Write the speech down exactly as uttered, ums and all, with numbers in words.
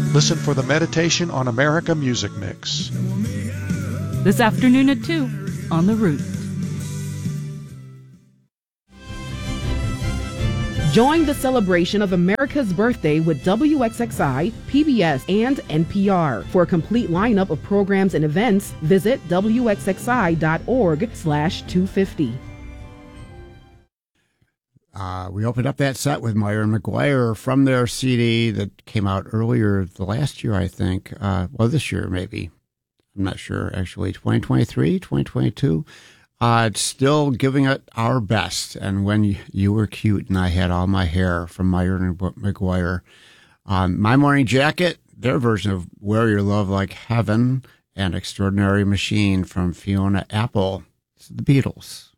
Listen for the Meditation on America music mix. This afternoon at two on The Root. Join the celebration of America's birthday with W X X I, P B S, and N P R. For a complete lineup of programs and events, visit W X X I dot org slash two fifty. Uh, we opened up that set with Myron McGuire from their C D that came out earlier the last year, I think. Uh, well, this year, maybe. I'm not sure, actually. twenty twenty-three, twenty twenty-two. Uh, it's still giving it our best. And When You, you Were Cute and I Had All My Hair from Myron McGuire. Um, My Morning Jacket, their version of Wear Your Love Like Heaven, and Extraordinary Machine from Fiona Apple. It's the Beatles.